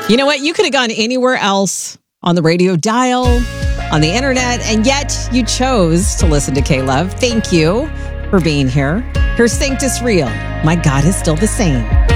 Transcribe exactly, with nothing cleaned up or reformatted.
You know what? You could have gone anywhere else on the radio dial, on the internet, and yet you chose to listen to K-Love. Thank you for being here. Here's Sanctus Real. My God is still the same.